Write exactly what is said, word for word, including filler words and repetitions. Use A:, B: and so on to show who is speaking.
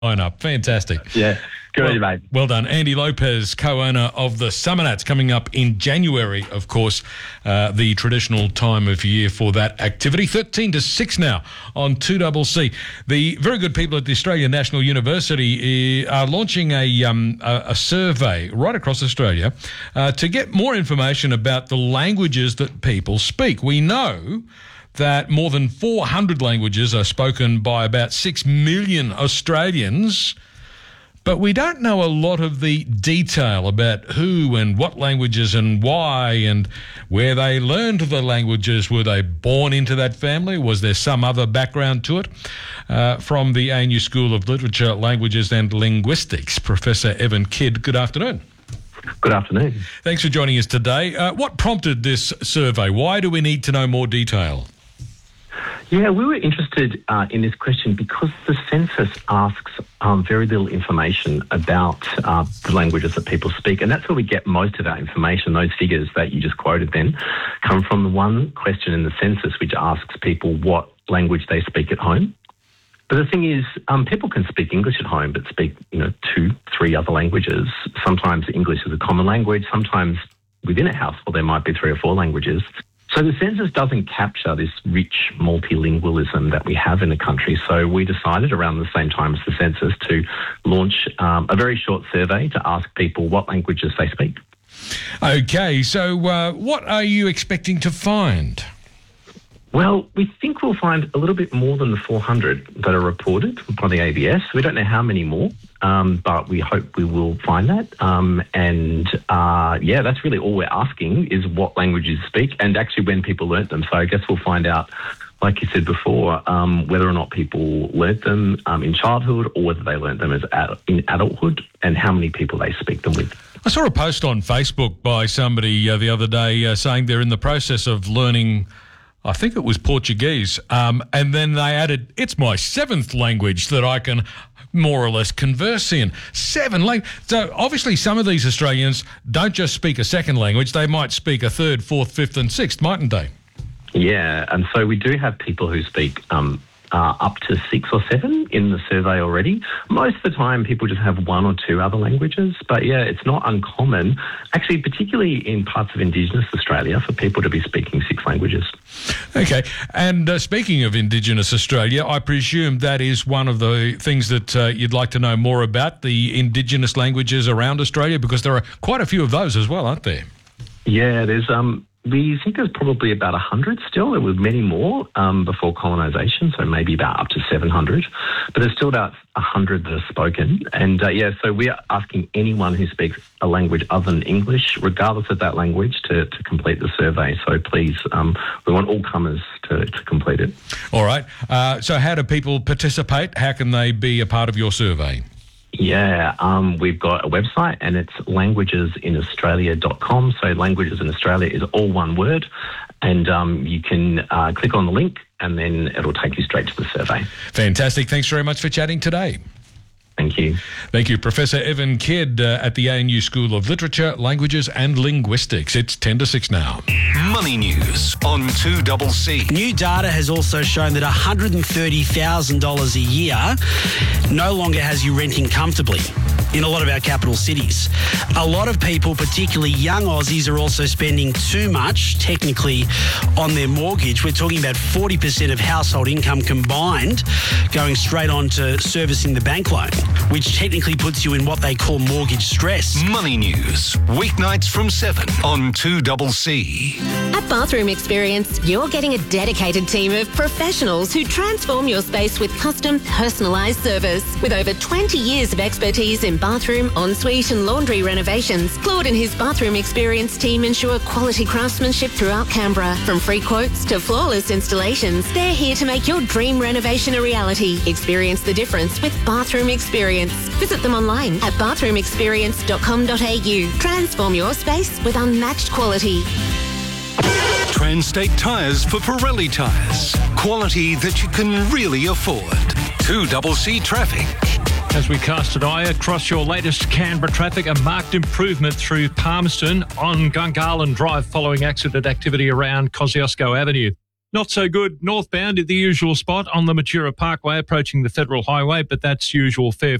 A: Line up. Fantastic.
B: Yeah. Good
A: well,
B: on you, mate.
A: Well done. Andy Lopez, co-owner of the Summernats, coming up in January, of course, uh, the traditional time of year for that activity. thirteen to six now on two C C. The very good people at the Australian National University uh, are launching a, um, a, a survey right across Australia uh, to get more information about the languages that people speak. We know that more than four hundred languages are spoken by about six million Australians, but we don't know a lot of the detail about who and what languages and why and where they learned the languages. Were they born into that family? Was there some other background to it? Uh, from the A N U School of Literature, Languages and Linguistics, Professor Evan Kidd. Good afternoon.
B: Good afternoon.
A: Thanks for joining us today. Uh, what prompted this survey? Why do we need to know more detail?
B: Yeah, we were interested uh, in this question because the census asks um, very little information about uh, the languages that people speak, and that's where we get most of our information. Those figures that you just quoted then come from the one question in the census which asks people what language they speak at home. But the thing is, um, people can speak English at home but speak, you know, two, three other languages. Sometimes English is a common language. Sometimes within a household there might be three or four languages. So the census doesn't capture this rich multilingualism that we have in the country. So we decided around the same time as the census to launch um, a very short survey to ask people what languages they speak.
A: Okay, so uh, what are you expecting to find?
B: Well, we think we'll find a little bit more than the four hundred that are reported by the A B S. We don't know how many more, um, but we hope we will find that. Um, and, uh, yeah, that's really all we're asking is what languages you speak and actually when people learnt them. So I guess we'll find out, like you said before, um, whether or not people learnt them um, in childhood or whether they learnt them as ad- in adulthood and how many people they speak them with.
A: I saw a post on Facebook by somebody uh, the other day uh, saying they're in the process of learning, I think it was Portuguese, um, and then they added, it's my seventh language that I can more or less converse in. Seven languages. So obviously some of these Australians don't just speak a second language, they might speak a third, fourth, fifth and sixth, mightn't they?
B: Yeah, and so we do have people who speak um, uh, up to six or seven in the survey already. Most of the time people just have one or two other languages, but yeah, it's not uncommon, actually particularly in parts of Indigenous Australia, for people to be speaking six languages.
A: Okay, and uh, speaking of Indigenous Australia, I presume that is one of the things that uh, you'd like to know more about, the Indigenous languages around Australia, because there are quite a few of those as well, aren't there?
B: Yeah, there's... um. We think there's probably about one hundred still. There were many more um, before colonisation, so maybe about up to seven hundred. But there's still about one hundred that are spoken. And, uh, yeah, so we're asking anyone who speaks a language other than English, regardless of that language, to, to complete the survey. So please, um, we want all comers to, to complete it.
A: All right. Uh, so how do people participate? How can they be a part of your survey?
B: Yeah, um, we've got a website and it's languages in australia dot com. So Languages in Australia is all one word, and um, you can uh, click on the link and then it'll take you straight to the survey.
A: Fantastic. Thanks very much for chatting today.
B: Thank you.
A: Thank you, Professor Evan Kidd uh, at the A N U School of Literature, Languages and Linguistics. It's ten to six now.
C: Money News on two C C.
D: New data has also shown that one hundred thirty thousand dollars a year no longer has you renting comfortably in a lot of our capital cities. A lot of people, particularly young Aussies, are also spending too much, technically, on their mortgage. We're talking about forty percent of household income combined going straight on to servicing the bank loan, which technically puts you in what they call mortgage stress.
C: Money News, weeknights from seven on two C C.
E: At Bathroom Experience, you're getting a dedicated team of professionals who transform your space with custom, personalised service. With over twenty years of expertise in bathroom, ensuite and laundry renovations, Claude and his Bathroom Experience team ensure quality craftsmanship throughout Canberra. From free quotes to flawless installations, they're here to make your dream renovation a reality. Experience the difference with Bathroom Experience. Visit them online at bathroom experience dot com dot a u. Transform your space with unmatched quality.
C: Transtate Tyres for Pirelli tyres. Quality that you can really afford. two C C traffic.
F: As we cast an eye across your latest Canberra traffic, a marked improvement through Palmerston on Gungahlin Drive following accident activity around Kosciuszko Avenue. Not so good northbound at the usual spot on the Matura Parkway approaching the Federal Highway, but that's usual fare